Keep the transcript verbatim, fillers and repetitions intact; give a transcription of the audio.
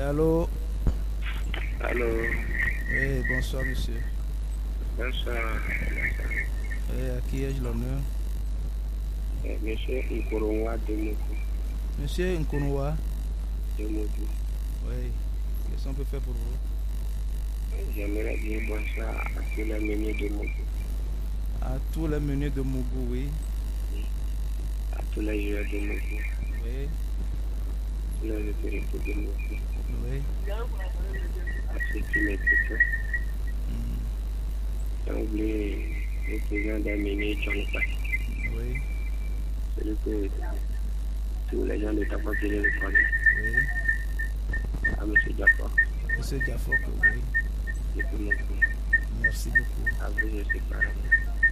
Allô? Allô? Oui, bonsoir monsieur. Bonsoir. Et à qui ai-je l'honneur? Eh, Monsieur Nkourouwa de Mougou. Monsieur Nkonoua? De Mougou. Oui. Qu'est-ce qu'on peut faire pour vous? J'aimerais dire bonsoir à tous les menus de Mougou. À tous les menus de Mougou, oui. À tous les joueurs de Mougou. Oui. Tous les autorités de Mougou. Oui. À ceux qui m'écoutent. Hmm. Sans oublier le président des menus, John Pat. Oui. Celui que tous les gens de Tabac le connaissent. Oui. À M. Jaffa. Monsieur Jafok, oui. Depuis Mougou. Merci beaucoup. À vous, je suis pareil.